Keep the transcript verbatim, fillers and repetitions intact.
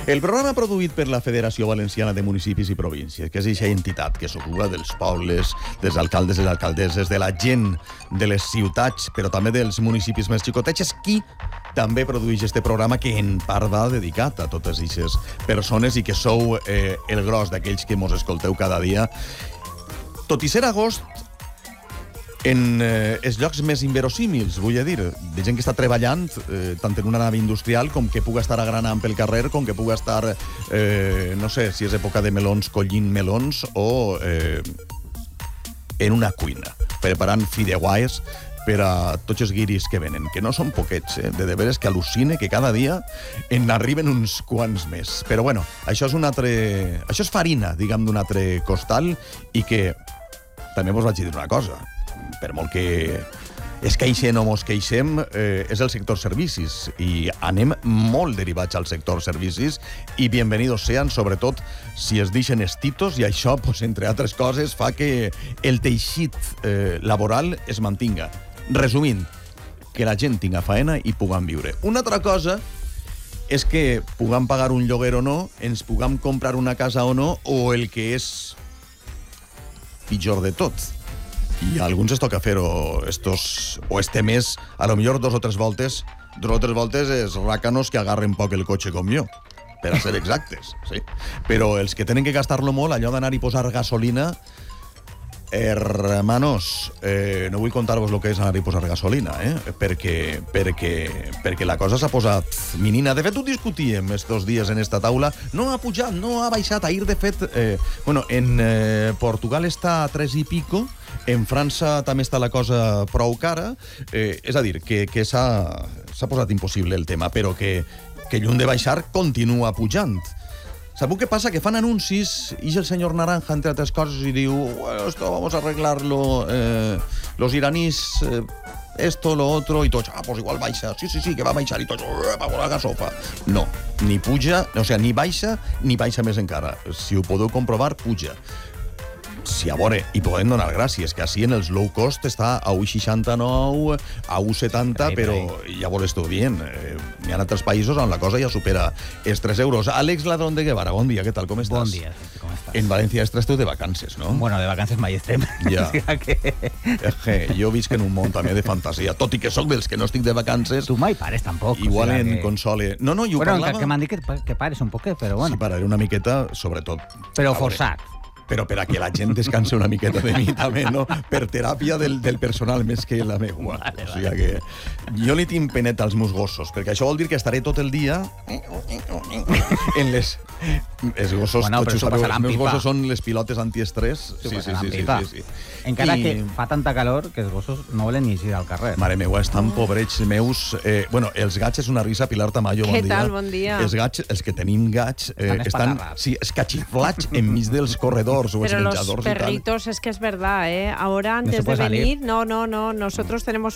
El programa produït per la Federació Valenciana de Municipis i Províncies, que és aquesta entitat que s'ocupa dels pobles, dels alcaldes i les alcaldesses, de la gent de les ciutats, però també dels municipis més xicotets, és qui també produeix este programa que en part va dedicat a totes aquestes persones i que sou eh, el gros d'aquells que mos escolteu cada dia. Tot i ser agost, en eh, els llocs més inverosímils, vull dir, de gent que està treballant eh, tant en una nave industrial com que puga estar agranant pel carrer, com que puga estar, eh, no sé, si és època de melons, collint melons, o eh, en una cuina, preparant fideuàs per a tots els guiris que venen, que no són poquets, eh? De deberes que al·lucine que cada dia en arriben uns quants més. Però bueno, això és un altre... Això és farina, diguem, d'un altre costal, i que també vos vaig dir una cosa. Per molt que es queixen o mos queixem, eh, és el sector servicis, i anem molt derivats al sector servicis, i bienvenidos sean, sobretot si es deixen estitos, i això, pues, entre altres coses, fa que el teixit eh, laboral es mantinga. Resumint, que la gent tinga faena i puguem viure. Una altra cosa és que puguem pagar un lloguer o no, ens puguem comprar una casa o no, o el que és pitjor de tot, i a alguns es toca fer-ho estos, o este mes, a lo millor dos o tres voltes, dos o tres voltes és ràcanos que agarren poc el cotxe com jo, per a ser exactes, sí. Però els que tenen que gastar-lo molt, allò d'anar i posar gasolina, hermanos, eh, no vull contar-vos el que és anar i posar gasolina, eh? perquè, perquè, perquè la cosa s'ha posat menina. De fet, ho discutíem estos dies en esta taula. No ha pujat, no ha baixat. Ahir, de fet, eh, bueno, en eh, Portugal està a tres i pico, en França també està la cosa prou cara, eh, és a dir, que, que s'ha posat impossible el tema, però que, que lluny de baixar continua pujant. Sabeu què passa? Que fan anuncis i el senyor Naranja, entre altres coses, i diu, bueno, esto vamos a arreglarlo, eh, los iraníes, eh, esto, lo otro, i tots, ah, pues igual baixa, sí, sí, sí, que va baixar, i tots, eh, pago la gasofa. No, ni puja, o sigui, ni baixa, ni baixa més encara. Si ho podeu comprovar, puja. Si a veure, i podem donar gràcies, que així en els low cost està a u seixanta-nou, a u setanta, però ja vos l'estou dient, eh, hi ha altres països on la cosa ja supera els tres euros. Àlex Ladrón de Guevara, bon dia, què tal, com estàs? Bon dia, com estàs? En València estres tu de vacances, no? Bueno, de vacances mai estem. Ja. que... Eh, jo visc en un món també de fantasia, tot i que sóc dels que no estic de vacances. Tu mai pares, tampoc. Igual o sigui en que... console. No, no, jo bueno, parlava... que m'han dit que, que pares un poquet, però bueno. Sí, pararé una miqueta, sobretot. Però forçat. Però per a que la gent descanse una miqueta de mi també, no? Per teràpia del, del personal més que la meva. Vale, o sigui que jo li tinc penet als meus gossos, perquè això vol dir que estaré tot el dia en les... Els gossos, bueno, tots ho sabeu, els meus pipa. gossos són les pilotes antiestrès. Sí, sí, sí, sí, sí, sí, sí. Encara I... que fa tanta calor que els gossos no volen ni eixir al carrer. Mare meua, estan pobrets meus. Eh, bueno, els gats és una risa. Pilar Tamayo, bon Què dia. tal, bon dia. Els gats, els que tenim gats, eh, Estan estan espatarrats. sí, escatxiflats enmig dels corredors o els Pero los menjadors i tal. perritos, es que es verdad, ¿eh? Ahora, antes se de puede salir. venir, no, no, no, nosotros tenemos